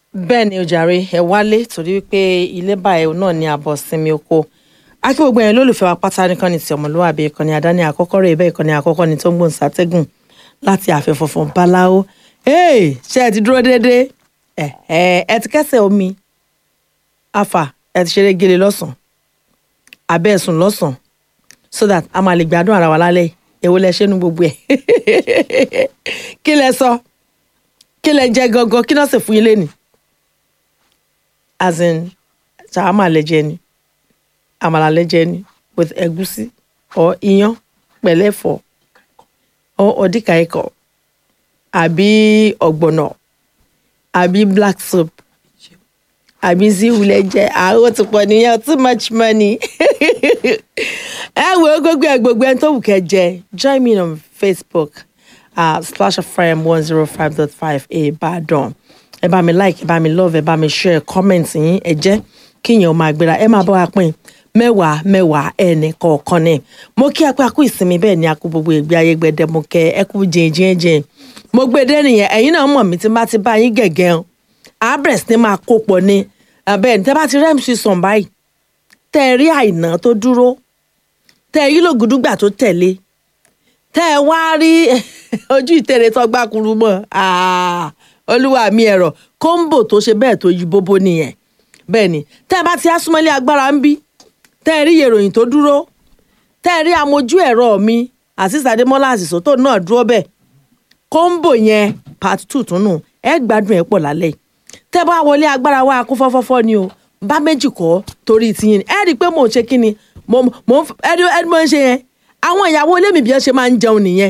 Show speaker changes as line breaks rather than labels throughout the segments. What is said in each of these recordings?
bẹ́ẹ̀ ni ojàre ẹ wálé torí wípé ilé báyìí náà ní àbọ̀ sinmi oko akí gbogbo yẹn lólùfẹ́ wa pátá nìkan ní ti ọmọlúwàbí ìkànnì àdáni àkọ́kọ́ rẹ̀ bẹ́ẹ̀ ìkànnì àkọ́kọ́ ní tó ń gbòǹ sátẹ́gùn láti ààfin funfun báláwo ṣé ẹ ti dúró déédéé ẹ ti kẹ́sẹ̀ omi afa ẹ ti ṣeré gele lọ́sàn abẹ́ ẹ̀sùn lọ́sàn so that a máa lè gbádùn ara wa lálẹ́ èwo lẹ ṣe nu gbogbo ẹ̀ kí lẹ sọ kí lẹ jẹ gangan kí náà sì fún yín lẹ́nu as in ṣàmà lẹ́jẹ̀ ni àmàlà lẹ́jẹ̀ ni with ẹ̀gúsí or iyán pẹ̀lẹ́fọ̀ or ọ̀dìkàíkọ̀ àbí ọ̀gbọ̀nọ̀ àbí black soup àbí ziwu lẹ́jẹ̀ àwọn tó pọ̀ nìyẹn too much money ẹ wo gbogbo ẹni tó wù kẹ́ jẹ join me on Facebook Splash FM 105.5 Ìbàdàn ẹ bá mi like ẹ bá mi love ẹ bá mi share comment yín ẹ jẹ́ kíyàn máa gbéra ẹ máa bá wa pín mẹ́wàá ẹnì kọ̀ọ̀kan ní mo kí apẹ́ akú ìsinmi bẹ́ẹ̀ ni akú gbogbo ìgbé ayé gbẹdẹ mo kẹ ẹ kú jìnjìnjìn mo gbé dé nìyẹn ẹ̀yin náà mọ̀ mí tí bá ti bá yín gẹ̀gẹ́ abres ní máa kó pọ̀ ní abẹ́ ní tẹ́ bá ti rẹ́m sí sàn báyìí tẹ́ ẹ rí àìná tó dúró tẹ́ ẹ yí lògùdúgbà tó tẹ̀lé tẹ́ ẹ wá rí ojú ìtẹ̀rẹ̀ tó gbá kuru mọ́ olúwa mi ẹ̀rọ kóńbò tó ṣe bẹ́ẹ̀ tó yí bóbó nìyẹn bẹ́ẹ̀ ni tẹ́ ẹ bá ti asúmọ́lé agbára ń bí tẹ́ ẹ rí ìròyìn tó dúró tẹ́ ẹ rí amójú ẹ̀rọ mi àṣìṣe Adémọ́lá àṣìṣò tó náà dúró bẹ́ẹ̀ kóńbò yẹn part 2 tún nù ẹ gbádùn ẹ pọ̀ lálẹ́ tẹ́ bá wọlé agbára wa kú fọ́fọ́fọ́ ni o bá méjì kọ́ torí tiyín ẹ rí i pé mò ń ṣe kí ni mo ń ṣe yẹn àwọn ìyàwó ilé mi bí wọ́n ṣe máa ń jẹun nìyẹn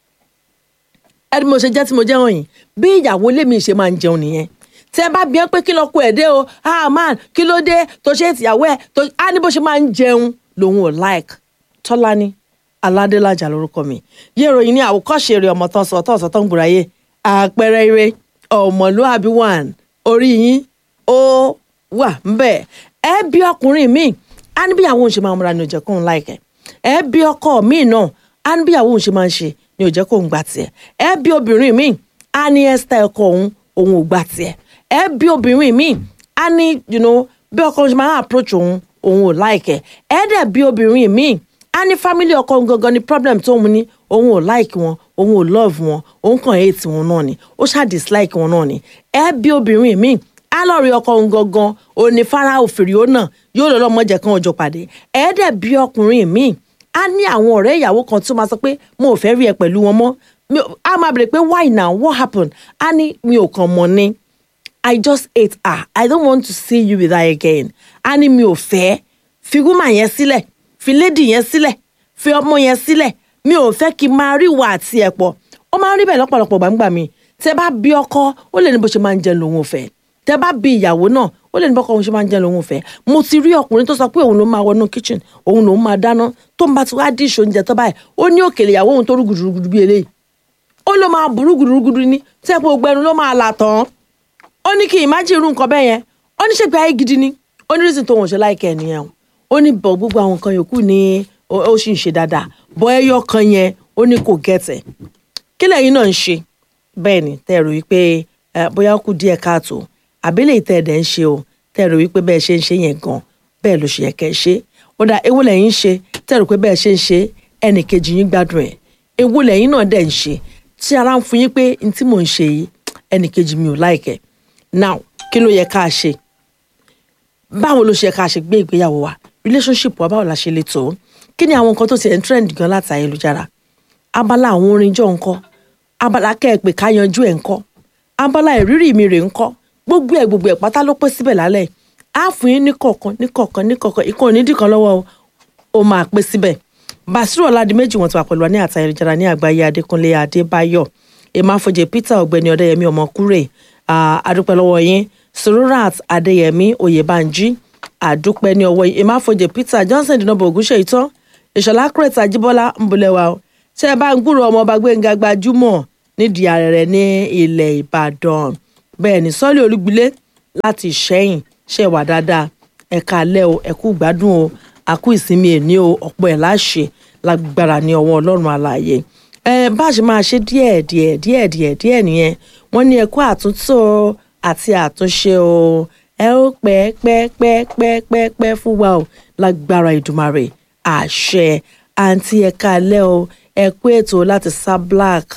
ẹni mo ṣe jẹ́ tí mo jẹ́ wọ̀nyí bí ìyàwó ilé mi ṣe máa ń jẹun nìyẹn tẹ́ bá bí ẹ pé kí lọ kó ẹ̀ dé o man kí ló dé tó ṣe ìtìyàwó ẹ̀ tó á ní bó ṣe máa ń jẹun lòun ò like Tọ́lání Aládélájà lórúkọ mi yé ìròyìn ní àwòkọ́ṣe rẹ̀ ọmọ tán sọ tó ń gbòòráyè àpẹẹrẹ ire ọmọlúàbí one orí yín ó wà ńbẹ̀ ẹ bí ọkùnrin míì á ní bí ìyàwó òun ṣe máa múra ní òjẹ́ kóun like ẹ bí ọkọ míì náà á ní bí ìyàwó òun ṣe máa ń ṣe ní òjẹ́ kóun gbà tiẹ̀ ẹ bí obìnrin míì á ní ẹ́sítà ọkọ òun ò gbà tiẹ̀ ẹ bí obìnrin míì á ní bí ọkọ òun ṣe máa ń approach òun ò like ẹ dẹ̀ bí obìnrin míì á ní family ọkọ òun gangan ní problem tó òun ní òun ò like wọn òun ò love wọn òun kàn hate wọn náà ni ó ṣáà dislike wọn náà ni ẹ bí obìnrin míì á lọ rí ọkọ òun gangan òní Fáráò Fìríò náà yóò lọ lọ́mọ jẹ́ kán ọjọ́ pàdé ẹ dẹ̀ bí ọkùnrin míì á ní àwọn ọ̀rẹ́ ìyàwó kan tó máa sọ pé mo ò fẹ́ rí ẹ pẹ̀lú wọn mọ́ á máa bèrè pé why now what happened á ní mi ò kàn mọ̀ ni I just hate her I don't want to see you with her again á ní mi ò fẹ́ fi woman yẹn sílẹ̀ fi lady yẹn sílẹ̀ fi ọmọ yẹn sílẹ̀ mi ò fẹ́ kí n máa rí ìwà àti ẹ̀pọ̀ ó máa ń rí bẹ́ẹ̀ lọ́pọ̀lọpọ̀ gbàǹgbà mi tẹ́ bá bí ọkọ ó lè ní bó ṣe máa ń jẹun lòun ò fẹ́ tẹ́ bá bí ìyàwó náà ó lè ní bọ́kọ òun ṣe máa ń jẹun lòun ò fẹ́ mo ti rí ọkùnrin tó sọ pé òun ló máa wọnú kitchen òun lòun máa dáná tó ń bá ti wá díṣ oúnjẹ tó báyìí ó ní òkèlè ìyàwó òun tó rú gudugudu bí eléyìí ó ló máa burú gudugudu ní tẹ́ pé gbogbo ẹnu ló máa là tán ó ní kí imagine irú nǹkan bẹ́ẹ̀ yẹn ó ní ṣègbè ayé gidi ni ó ní reason tó wọn ṣe láìkẹ́ nìyẹn ó ní bọ̀ gbogbo àwọn nǹkan yòókù ní ó sì ń ṣe dáadáa bọ́ ẹyọ kan yẹn ó ní kò gẹ̀tẹ̀ kí lẹ́yìn náà ń ṣe bẹ́ẹ̀ ni tẹ́ rò wípé bóyá ó kù díẹ̀ káàtó àbílẹ̀ ìtẹ́ ẹ̀dẹ̀ ń ṣe o tẹ́ rò wípé bẹ́ẹ̀ ṣe ń ṣe yẹn gan bẹ́ẹ̀ ló ṣe yẹ kẹ́ ṣe ó dá ewu lẹ́yìn ń ṣe tẹ́ rò pé bẹ́ẹ̀ ṣe ń ṣe ẹnì kejì yín gbádùn ẹ̀ ewu lẹ́yìn náà dẹ̀ ń ṣe tí ara ń fún yín pé n tí mò ń ṣe yìí ẹnì kejì mi ò láìkẹ́ now kí ló yẹ ká ṣe báwo ló ṣe ká ṣe gbé ìgbéyàwó wa relationship wa báwo la ṣe lè tó kí ni àwọn nǹkan tó ti ẹ̀ ń trend gan láti ayélujára abala àwọn orin jọ ńkọ́ abala kẹ́ẹ̀pẹ̀ ká yanjú ẹ̀ ńkọ́ abala ìrírí mi rè ńkọ́ gbogbo ẹ̀ pátá ló pé síbẹ̀ lálẹ́ á fún yín níkọ̀ọ̀kan ìkan onídìkan lọ́wọ́ ó máa pé síbẹ̀ Bàṣírù Ọládìméjì wọn ti wà pẹ̀lú wa ní àti ayélujára ní àgbáyé Adékúnlé Adébáyọ̀ Emáfojè Peter Ọ̀gbẹ́ni Ọdẹ́yẹmí Ọmọkúrè àdúpẹ́ lọ́wọ́ yín Sururat Adéyẹmí Oyèbánjí àdúpẹ́ ní ọwọ́ yín Emáfojè Peter Johnson dínàbọ Ògúnṣe ìtàn Ìṣọ̀lá Crete Ajíbọ́lá ńbọlẹ́wà o ṣé ẹ bá ń gbúrò ọmọ ọba Gbénga Gbajúmọ̀ nídìí ààrẹ ní ilẹ̀ Ìbàdàn bẹ́ẹ̀ ni Sọ́lé Olúgbilé láti Ìṣẹ́yìn ṣe wà dáadáa ẹ̀ka alẹ́ o ẹ̀kú gbádùn o àkú ìsinmi èní o ọ̀pọ̀ ẹ̀ láṣẹ lágbára ní ọwọ́ Ọlọ́run alààyè bá a ṣe máa ṣe díẹ̀ nìyẹn wọ́n ní ẹ̀kú àtúntò àti àtúnṣe o ẹ ó pẹ́ fún wa o lágbára Ìdùmarè àṣẹ àǹtí ẹ̀ka alẹ́ o ẹ kú ètò láti Sablac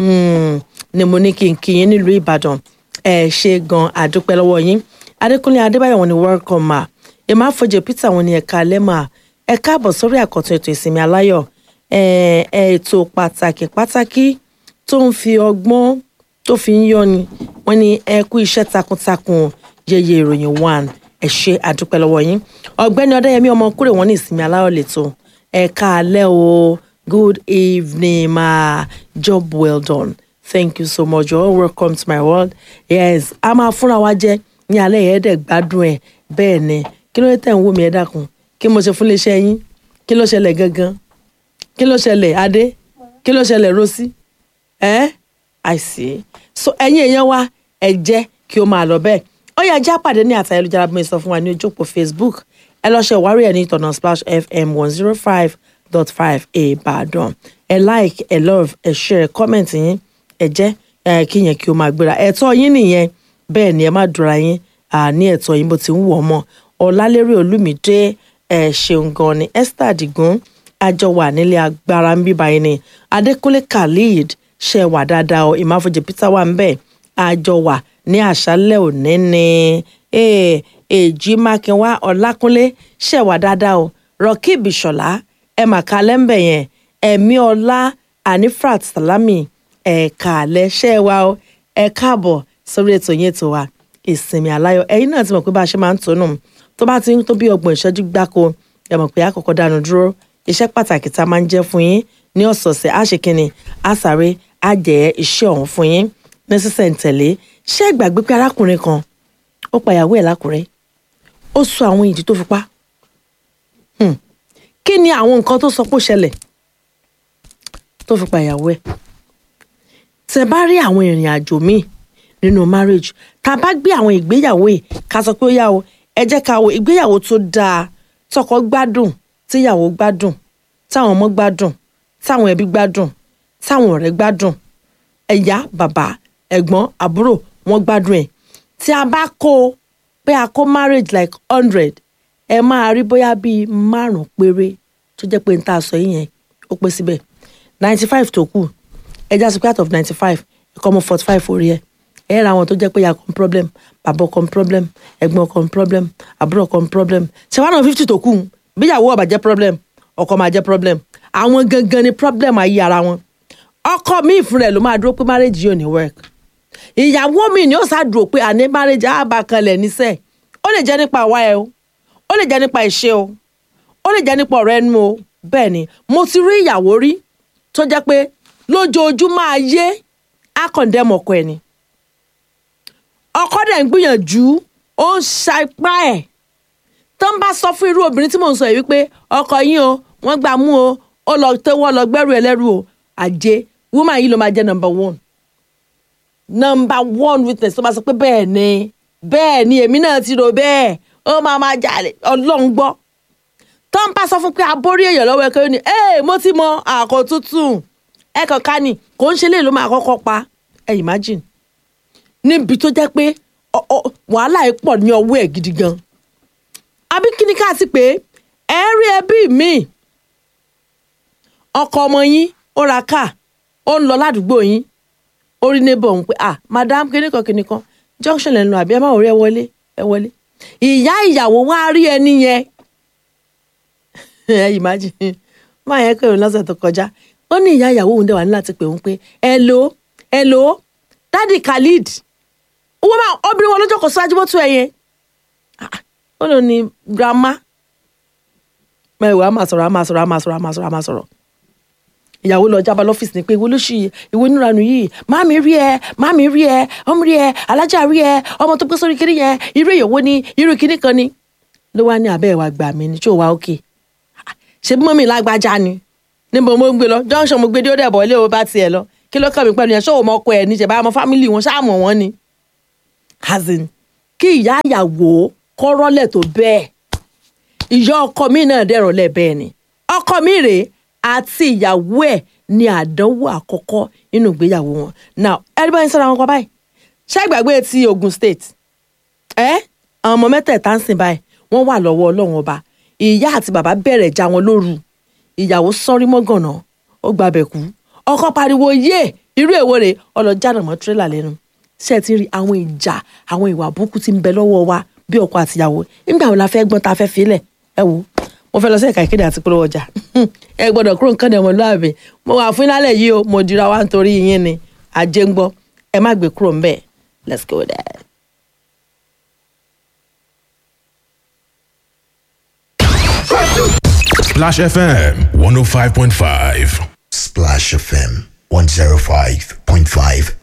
ni mo ní kí n kí yín nílùú Ìbàdàn ẹ ṣe gan àdúpẹ́ lọ́wọ́ yín Adékúnlé Adébáyọ̀ wọn ni welcome ma Ìmáfojì Peter wọn ni ẹ̀ka alẹ́ ma ẹ káàbọ̀ sórí àkọ́tún ètò ìsinmi aláyọ̀ ètò pàtàkì tó ń fi ọgbọ́n tó fi ń yọni wọ́n ní ẹ kú iṣẹ́ takuntakun yeye ìròyìn one ẹ ṣé àdúpẹ́ lọ́wọ́ yín ọ̀gbẹ́ni Ọdẹ́yẹmí Ọmọkúrè wọn ní ìsinmi aláyọ̀ lẹ́tọ̀ ẹ káalẹ́ o good evening ma job well done thank you so much you're all welcome to my world yes a máa fúnra wa jẹ ní alẹ́ yẹn dẹ̀ gbádùn ẹ̀ bẹ́ẹ̀ ni kí ló dé tẹ̀ ń wò mí ẹ dákun kí mo ṣe fún iléeṣẹ́ yín kí ló ṣẹlẹ̀ gangan kí ló ṣẹlẹ̀ Adé kí ló ṣẹlẹ̀ Rosi I see so ẹ̀yin èèyàn wa ẹ jẹ́ kí ó máa lọ bẹ́ẹ̀ ó yá já pàdé ní àtàyè ayélujára bí mo sọ fún wa ní ojú òpó Facebook ẹ lọ ṣe ìwárí ẹ ní ìtọ̀nà Splash FM 105.5 Ìbàdàn ẹ like ẹ love ẹ share comment yín ẹ jẹ́ kí yẹn kí ó máa gbéra ẹ̀tọ́ yín nìyẹn bẹ́ẹ̀ ni ẹ má dúra yín ní ẹ̀tọ́ yín bó ti ń wù ọmọ Ọlálérè Olúmídé ẹ ṣeun gan ni Esther Adigun àjọ wà nílé agbára ń bíbá yín ni Adékúnlé Khalid ṣe wà dáadáa o Ìmáfojì Peter wà ń bẹ̀ àjọ wà ní àṣálẹ́ òní ni èjì Mákinwá Ọlákúnlé ṣe wà dáadáa o Rọkíb Ìṣọ̀lá ẹ mà kalẹ́ ń bẹ̀ yẹn ẹ̀mí ọlá Anifrat Salami kalẹ́ ṣe wà o ẹ káàbọ̀ sórí ètò yẹn tó wa ìsinmi aláyọ̀ ẹ̀yin náà ti mọ̀ pé bá a ṣe máa ń tónú tó bá ti ń tó bí 30 ìṣẹ́jú gbáko ẹ mọ̀ pé àkọ́kọ́ dánu dúró iṣẹ́ pàtàkì tá a máa ń jẹ́ fún yín ní ọ̀sọ̀ọ̀sẹ̀ á ṣe kínni á sáré á jẹ́ iṣẹ́ ọ̀hún fún yín ní sísẹ̀ǹtẹ̀lé ṣé ẹ gbàgbé pé arákùnrin kan ó pa ìyàwó ẹ̀ l'Ákúrẹ́ ó sọ àwọn ìdí tó fi pa kí ni àwọn nǹkan tó sọ pé ó ṣẹlẹ̀ tó fi pa ìyàwó ẹ̀ tẹ́ bá rí àwọn ìrìn àjò míì nínú marriage tá a bá gbé àwọn ìgbéyàwó yìí ká sọ pé ó yá o ẹ jẹ́ ká wo ìgbéyàwó tó dáa tọkọ gbádùn tíyàwó gbádùn táwọn ọmọ gbádùn táwọn ẹbí gbádùn táwọn ọ̀rẹ́ gbádùn ẹ̀yà bàbá ẹ̀gbọ́n àbúrò wọn gbádùn ẹ̀ tí a bá kó pé a kó marriage like 100 ẹ máa rí bóyá bíi 5 péré tó jẹ́ pé n ta sọ yìí yẹn ó pé síbẹ̀ 95 tó kù ẹja sọ pé out of 95 ẹ̀kọ́ ọmọ 45 orí ẹ̀ ẹ ra àwọn tó jẹ́ pé ya kan problem bàbá kan problem ẹ̀gbọ́n kan problem àbúrò kan problem ṣe wá náà 50 tó kù bíyàwó ọba jẹ́ problem ọkọ máa jẹ́ problem àwọn gangan ni problem ayé ara wọn ọkọ mi fúnra ẹ̀ ló máa dúró pé marriage yóò ní work ìyàwó mi ni ó sá dúró pé àní marriage á bá kanlẹ̀ níṣẹ́ ó lè jẹ́ nípa àwa ẹ o ó lè jẹ́ nípa ìṣe o ó lè jẹ́ nípa ọ̀rọ̀ ẹnu o bẹ́ẹ̀ ni mo ti rí ìyàwó rí tó jẹ́ pé lójoojúmọ́ ayé á condemn ọkọ ẹ̀ ni ọkọ dẹ̀ ń gbìyànjú ó ń ṣapá ẹ̀ tó ń bá sọ fún irú obìnrin tí mò ń sọ yìí wípé ọkọ yín o wọ́n gbà mú o ó lọ tẹ́wọ́ lọ gbẹ́rù ẹlẹ́rù o àjẹ́ woman yìí ló máa jẹ́ number one witness tó bá sọ pé bẹ́ẹ̀ ni èmi náà ti rò bẹ́ẹ̀ ó máa jalè Ọlọ́run gbọ́ tó ń bá sọ fún pé aborí èèyàn lọ́wọ́ ẹ̀kọ́ ni mo ti mọ àkó tuntun ẹ̀kọ́ ká ní kò ń ṣe lè ló máa kọ́kọ́ pa imagine níbi tó jẹ́ pé wàhálà ẹ̀ pọ̀ ní ọwọ́ ẹ̀ gidi gan àbí kíní ká sí pé ẹ rí ẹbí mi ọkọ ọmọ yín ó ra káà ó ń lọ ládùúgbò yín ó rí neighbor òun pé madam kíníkan junction lẹ́nu àbí ẹ má wọlé ẹ wọlé ìyá ìyàwó wá rí ẹni yẹn imagine máa yẹ kẹrin lọ́sẹ̀ tó kọjá ó ní ìyá ìyàwó òun dẹ̀ wà ní láti pè òun pé hello Daddy Khalid owó máa obìnrin wọn lọ́jọ́ kan síwájú mọ́tò ẹ̀ yẹn ó lò ní grandma mẹ́wàá á máa sọ̀rọ̀ ìyàwó lọ jábọ̀ lọ́fíìsì ni pé ìwọ ló ṣì ìwọ níranu yìí máàmì rí ẹ ọmọ rí ẹ alájà rí ẹ ọmọ tó pé sórí kiri yẹn irú ìyàwó ni irú kíní kan ni ló wá ní abẹ́ ìwà gbà mí ní tí ò wá òkè ṣe bí mọ́mì lágbájá ni níbo mo ń gbé lọ junction mo gbé dé ó dẹ̀ bọ̀ ilé o bá tiẹ̀ lọ kí ló kàn mí pẹ̀lú yẹn ṣé òun ọkọ ẹ̀ níjẹ̀ bá ọmọ fámìlì wọn ṣáàmù wọn ni hazin kí ìyá ìyàwó kọ́rọ́lẹ̀ tó bẹ́ẹ̀ ìyá ọkọ mi náà dẹ̀rọ̀lẹ̀ bẹ́ẹ̀ ni ọkọ mi rèé àti ìyàwó ẹ̀ ní àdánwò àkọ́kọ́ nínú ìgbéyàwó wọn now ẹni bá ń sára wọn pa báyìí ṣé ìgbàgbé ti Ogun State àwọn ọmọ mẹ́tẹ̀ẹ̀ta ń sìn báyìí wọ́n wà lọ́wọ́ Ọlọ́run ọba. Ìyá àti bàbá bẹ̀rẹ̀ já wọn lóru, ìyàwó sọ́rí mọ́gànná ó gbabẹ̀ kú, ọkọ pariwo yé irú èwo rẹ̀ ọlọ́jànà mọ́ tírélà lẹ́nu. Ṣé ẹ ti rí àwọn ìjà àwọn ìwà burúkú tí ń bẹ lọ́wọ́ wa bí ọkọ àtìyàwó? nígbà wo la fẹ́ gbọ́n ta fẹ́ filẹ̀? ẹ wo mo fẹ́ lọ sí ẹ̀ka ìkéde àti polówó ọjà ẹ gbọ́dọ̀ kúrò nǹkan dẹ̀ ọmọlúwàbí. mo wà fún ìlàlẹ̀ yìí o, mo dira wa nítorí yín ni ajé ń gbọ́, ẹ má gbé kúrò ńbẹ̀. Let's go there.
Splash FM 105.5.
Splash FM 105.5